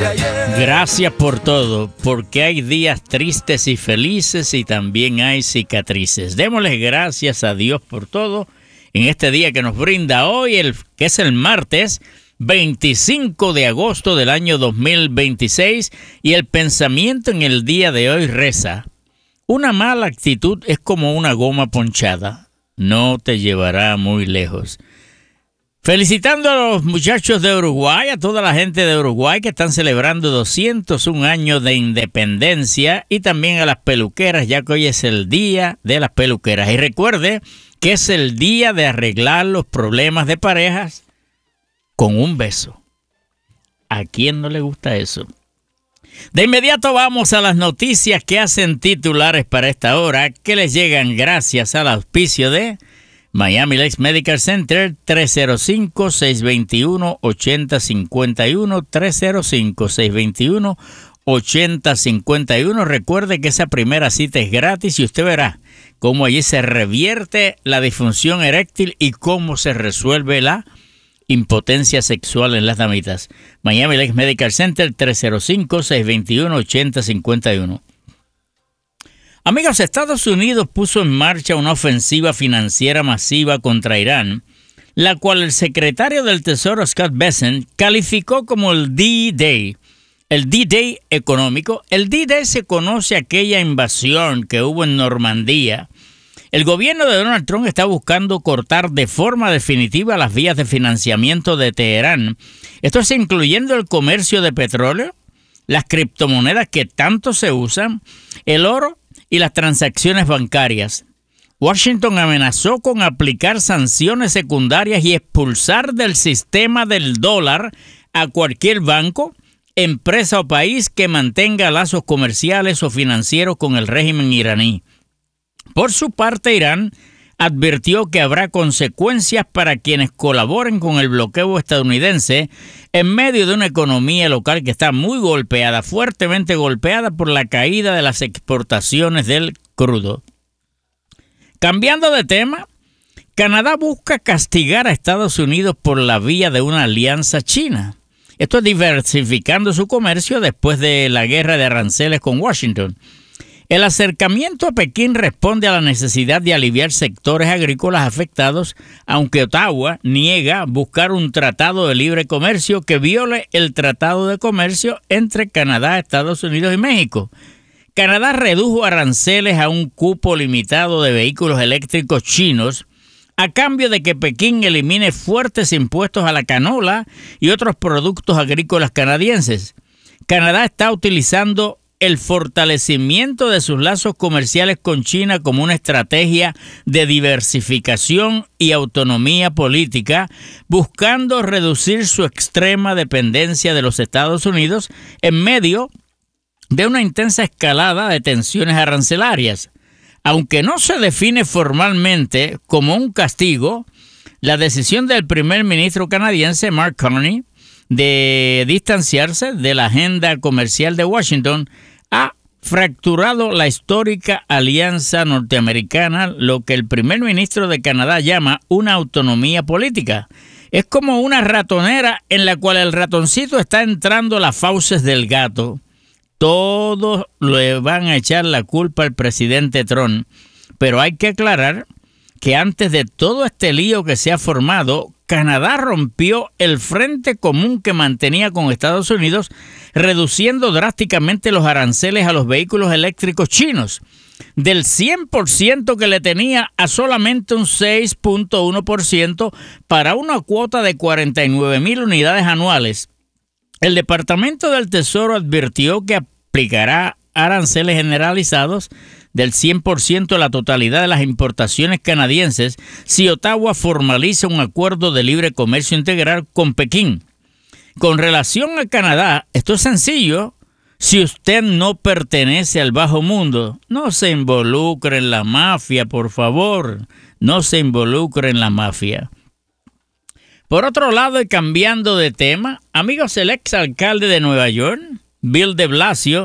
Gracias por todo, porque hay días tristes y felices y también hay cicatrices. Démosle gracias a Dios por todo en este día que nos brinda hoy, que es el martes 25 de agosto del año 2026, y el pensamiento en el día de hoy reza: una mala actitud es como una goma ponchada, no te llevará muy lejos. Felicitando a los muchachos de Uruguay, a toda la gente de Uruguay que están celebrando 201 años de independencia, y también a las peluqueras, ya que hoy es el día de las peluqueras. Y recuerde que es el día de arreglar los problemas de parejas con un beso. ¿A quién no le gusta eso? De inmediato vamos a las noticias que hacen titulares para esta hora, que les llegan gracias al auspicio de Miami Lakes Medical Center, 305-621-8051, 305-621-8051. Recuerde que esa primera cita es gratis y usted verá cómo allí se revierte la disfunción eréctil y cómo se resuelve la impotencia sexual en las damitas. Miami Lakes Medical Center, 305-621-8051. Amigos, Estados Unidos puso en marcha una ofensiva financiera masiva contra Irán, la cual el secretario del Tesoro Scott Bessent calificó como el D-Day, el D-Day económico. El D-Day se conoce aquella invasión que hubo en Normandía. El gobierno de Donald Trump está buscando cortar de forma definitiva las vías de financiamiento de Teherán. Esto es incluyendo el comercio de petróleo, las criptomonedas que tanto se usan, el oro y las transacciones bancarias. Washington amenazó con aplicar sanciones secundarias y expulsar del sistema del dólar a cualquier banco, empresa o país que mantenga lazos comerciales o financieros con el régimen iraní. Por su parte, Irán advirtió que habrá consecuencias para quienes colaboren con el bloqueo estadounidense en medio de una economía local que está muy golpeada, fuertemente golpeada por la caída de las exportaciones del crudo. Cambiando de tema, Canadá busca castigar a Estados Unidos por la vía de una alianza china. Esto es diversificando su comercio después de la guerra de aranceles con Washington. El acercamiento a Pekín responde a la necesidad de aliviar sectores agrícolas afectados, aunque Ottawa niega buscar un tratado de libre comercio que viole el Tratado de Comercio entre Canadá, Estados Unidos y México. Canadá redujo aranceles a un cupo limitado de vehículos eléctricos chinos a cambio de que Pekín elimine fuertes impuestos a la canola y otros productos agrícolas canadienses. Canadá está utilizando el fortalecimiento de sus lazos comerciales con China como una estrategia de diversificación y autonomía política, buscando reducir su extrema dependencia de los Estados Unidos en medio de una intensa escalada de tensiones arancelarias. Aunque no se define formalmente como un castigo, la decisión del primer ministro canadiense Mark Carney de distanciarse de la agenda comercial de Washington ha fracturado la histórica alianza norteamericana, lo que el primer ministro de Canadá llama una autonomía política. Es como una ratonera en la cual el ratoncito está entrando a las fauces del gato. Todos le van a echar la culpa al presidente Trump, pero hay que aclarar que antes de todo este lío que se ha formado, Canadá rompió el frente común que mantenía con Estados Unidos, reduciendo drásticamente los aranceles a los vehículos eléctricos chinos, del 100% que le tenía a solamente un 6.1% para una cuota de 49,000 unidades anuales. El Departamento del Tesoro advirtió que aplicará aranceles generalizados del 100% a la totalidad de las importaciones canadienses si Ottawa formaliza un acuerdo de libre comercio integral con Pekín. Con relación a Canadá, esto es sencillo. Si usted no pertenece al bajo mundo, no se involucre en la mafia, por favor. No se involucre en la mafia. Por otro lado, y cambiando de tema, amigos, el exalcalde de Nueva York, Bill de Blasio,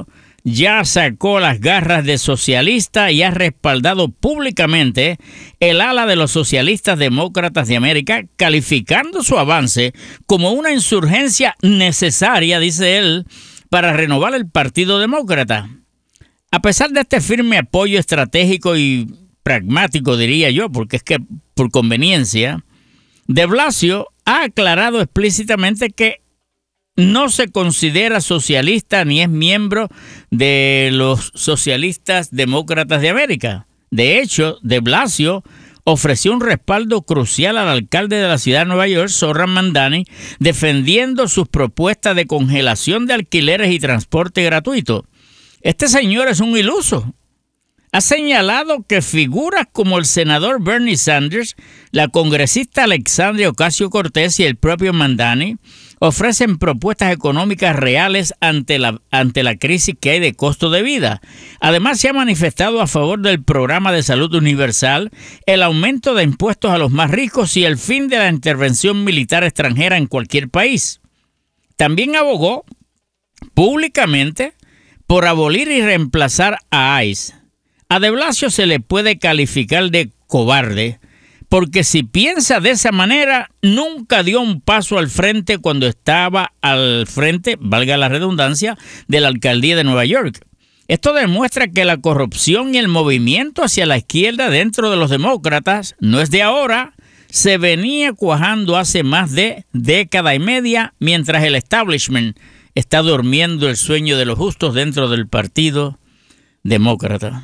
ya sacó las garras de socialista y ha respaldado públicamente el ala de los socialistas demócratas de América, calificando su avance como una insurgencia necesaria, dice él, para renovar el Partido Demócrata. A pesar de este firme apoyo estratégico y pragmático, diría yo, porque es que por conveniencia, de Blasio ha aclarado explícitamente que no se considera socialista ni es miembro de los socialistas demócratas de América. De hecho, de Blasio ofreció un respaldo crucial al alcalde de la ciudad de Nueva York, Zohran Mamdani, defendiendo sus propuestas de congelación de alquileres y transporte gratuito. Este señor es un iluso. Ha señalado que figuras como el senador Bernie Sanders, la congresista Alexandria Ocasio-Cortez y el propio Mamdani ofrecen propuestas económicas reales ante la crisis que hay de costo de vida. Además, se ha manifestado a favor del programa de salud universal, el aumento de impuestos a los más ricos y el fin de la intervención militar extranjera en cualquier país. También abogó públicamente por abolir y reemplazar a ICE. A de Blasio se le puede calificar de cobarde, porque si piensa de esa manera, nunca dio un paso al frente cuando estaba al frente, valga la redundancia, de la alcaldía de Nueva York. Esto demuestra que la corrupción y el movimiento hacia la izquierda dentro de los demócratas no es de ahora, se venía cuajando hace más de década y media, mientras el establishment está durmiendo el sueño de los justos dentro del Partido Demócrata.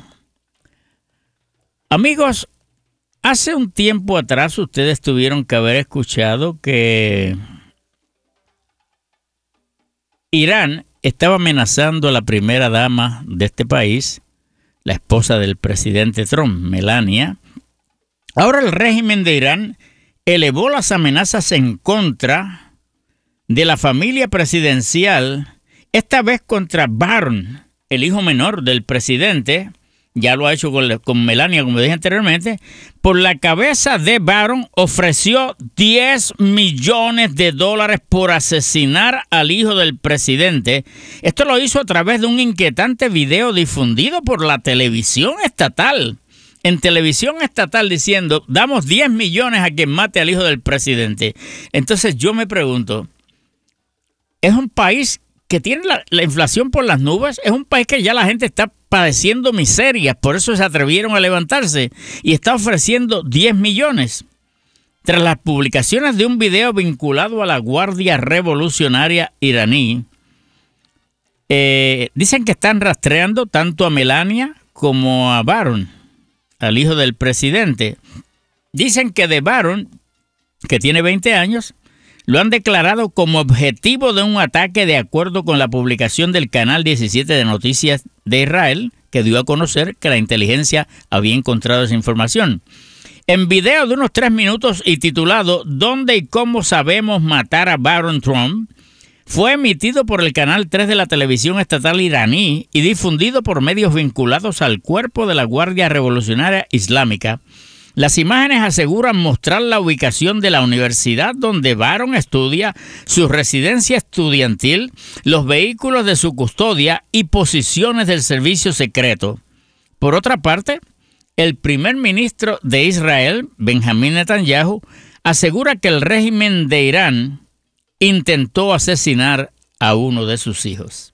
Amigos, hace un tiempo atrás ustedes tuvieron que haber escuchado que Irán estaba amenazando a la primera dama de este país, la esposa del presidente Trump, Melania. Ahora el régimen de Irán elevó las amenazas en contra de la familia presidencial, esta vez contra Barron, el hijo menor del presidente. Ya lo ha hecho con Melania, como dije anteriormente. Por la cabeza de Barron ofreció $10 millones por asesinar al hijo del presidente. Esto lo hizo a través de un inquietante video difundido por la televisión estatal. En televisión estatal diciendo, damos 10 millones a quien mate al hijo del presidente. Entonces yo me pregunto, ¿es un país que tiene la inflación por las nubes? ¿Es un país que ya la gente está padeciendo miserias, por eso se atrevieron a levantarse y está ofreciendo 10 millones? Tras las publicaciones de un video vinculado a la Guardia Revolucionaria iraní, dicen que están rastreando tanto a Melania como a Barron, al hijo del presidente. Dicen que de Barron, que tiene 20 años, lo han declarado como objetivo de un ataque de acuerdo con la publicación del Canal 17 de Noticias de Israel, que dio a conocer que la inteligencia había encontrado esa información. En video de unos 3 minutos y titulado ¿Dónde y cómo sabemos matar a Barron Trump?, fue emitido por el Canal 3 de la televisión estatal iraní y difundido por medios vinculados al cuerpo de la Guardia Revolucionaria Islámica. Las imágenes aseguran mostrar la ubicación de la universidad donde Barron estudia, su residencia estudiantil, los vehículos de su custodia y posiciones del servicio secreto. Por otra parte, el primer ministro de Israel, Benjamín Netanyahu, asegura que el régimen de Irán intentó asesinar a uno de sus hijos.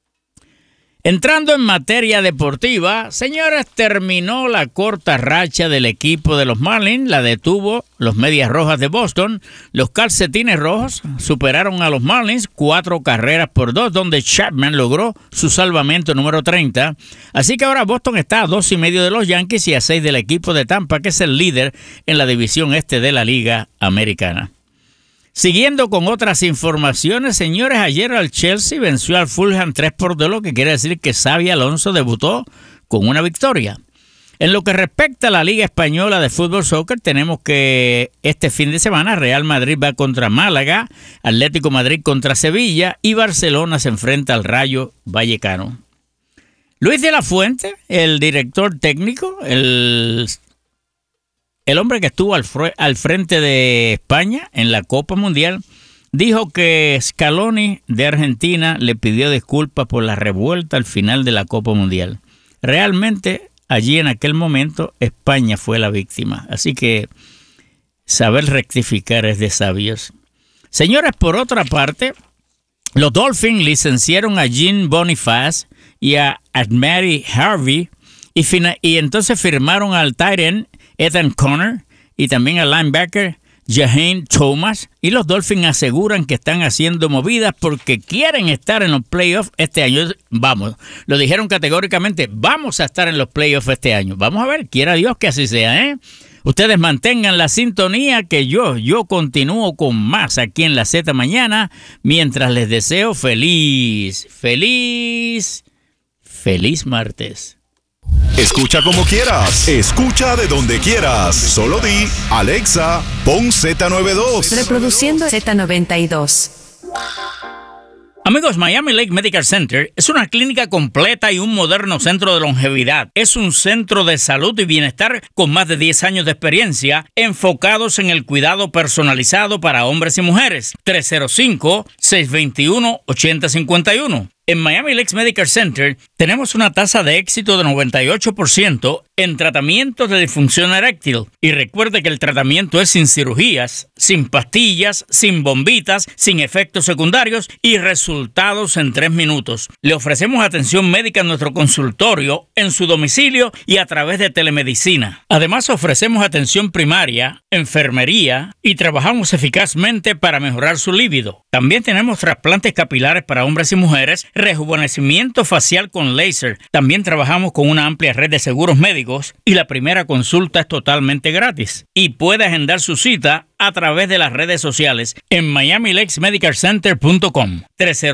Entrando en materia deportiva, señores, terminó la corta racha del equipo de los Marlins, la detuvo los Medias Rojas de Boston. Los Calcetines Rojos superaron a los Marlins 4-2, donde Chapman logró su salvamento número 30. Así que ahora Boston está a 2.5 de los Yankees y a 6 del equipo de Tampa, que es el líder en la división este de la Liga Americana. Siguiendo con otras informaciones, señores, ayer el Chelsea venció al Fulham 3-2, lo que quiere decir que Xabi Alonso debutó con una victoria. En lo que respecta a la Liga Española de Fútbol Soccer, tenemos que este fin de semana Real Madrid va contra Málaga, Atlético Madrid contra Sevilla y Barcelona se enfrenta al Rayo Vallecano. Luis de la Fuente, el director técnico, el hombre que estuvo al frente de España en la Copa Mundial, dijo que Scaloni de Argentina le pidió disculpas por la revuelta al final de la Copa Mundial. Realmente, allí en aquel momento, España fue la víctima. Así que saber rectificar es de sabios. Señores, por otra parte, los Dolphins licenciaron a Jean Boniface y a Mary Harvey y entonces firmaron al tight end Ethan Conner y también al linebacker Jaheim Thomas, y los Dolphins aseguran que están haciendo movidas porque quieren estar en los playoffs este año. Vamos, lo dijeron categóricamente, vamos a estar en los playoffs este año. Vamos a ver, quiera Dios que así sea, ¿eh? Ustedes mantengan la sintonía que yo continúo con más aquí en la Z Mañana, mientras les deseo feliz martes. Escucha como quieras, escucha de donde quieras. Solo di, Alexa, pon Z92. Reproduciendo Z92. Amigos, Miami Lake Medical Center es una clínica completa y un moderno centro de longevidad. Es un centro de salud y bienestar con más de 10 años de experiencia, enfocados en el cuidado personalizado para hombres y mujeres. 305-621-8051. En Miami Lakes Medical Center tenemos una tasa de éxito de 98% en tratamientos de disfunción eréctil. Y recuerde que el tratamiento es sin cirugías, sin pastillas, sin bombitas, sin efectos secundarios y resultados en 3 minutos. Le ofrecemos atención médica en nuestro consultorio, en su domicilio y a través de telemedicina. Además, ofrecemos atención primaria, enfermería y trabajamos eficazmente para mejorar su líbido. También tenemos trasplantes capilares para hombres y mujeres, rejuvenecimiento facial con láser. También trabajamos con una amplia red de seguros médicos y la primera consulta es totalmente gratis. Y puede agendar su cita a través de las redes sociales en miamilakesmedicalcenter.com.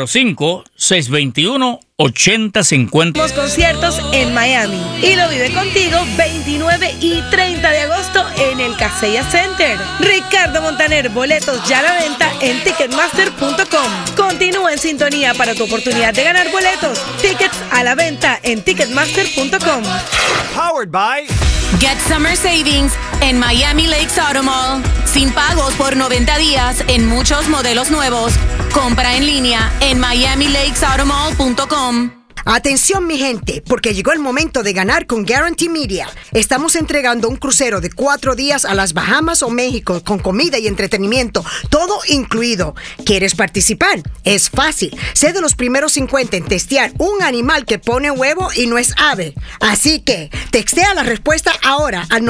305-621-8050. Los conciertos en Miami y lo vive contigo 29 y 30 de agosto en el Kaseya Center. Ricardo Montaner, boletos ya a la venta en ticketmaster.com. Continúa en sintonía para tu oportunidad de ganar boletos. Tickets a la venta en ticketmaster.com. Powered by Get Summer Savings en Miami Lakes Auto Mall. Sin pagos por 90 días en muchos modelos nuevos. Compra en línea en miamilakesautomall.com. Atención mi gente, porque llegó el momento de ganar con Guarantee Media. Estamos entregando un crucero de 4 días a las Bahamas o México con comida y entretenimiento, todo incluido. ¿Quieres participar? Es fácil. Sé de los primeros 50 en testear un animal que pone huevo y no es ave. Así que, textea la respuesta ahora al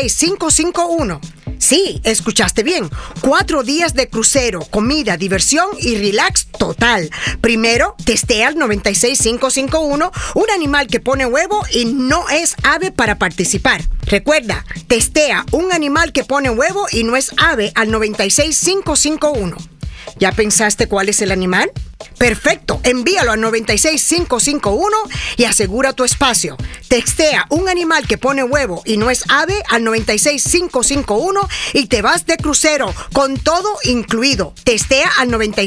96551. Sí, escuchaste bien. 4 días de crucero, comida, diversión y relax total. Primero, testea al 96551 un animal que pone huevo y no es ave para participar. Recuerda, testea un animal que pone huevo y no es ave al 96551. ¿Ya pensaste cuál es el animal? Perfecto, envíalo al 96551 y asegura tu espacio. Textea un animal que pone huevo y no es ave al 96551 y te vas de crucero con todo incluido. Testea al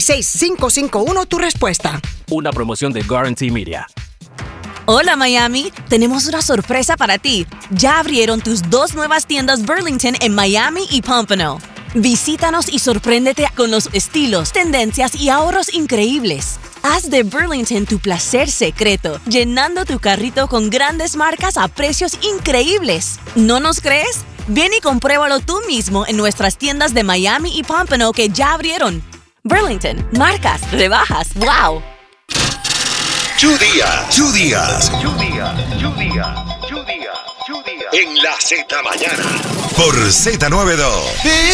96551 tu respuesta. una promoción de Guarantee Media. Hola Miami, tenemos una sorpresa para ti. Ya abrieron tus 2 nuevas tiendas Burlington en Miami y Pompano. Visítanos y sorpréndete con los estilos, tendencias y ahorros increíbles. Haz de Burlington tu placer secreto, llenando tu carrito con grandes marcas a precios increíbles. ¿No nos crees? Ven y compruébalo tú mismo en nuestras tiendas de Miami y Pompano que ya abrieron. Burlington, marcas, rebajas, ¡wow! Díaz. En la Z Mañana. Por Z92.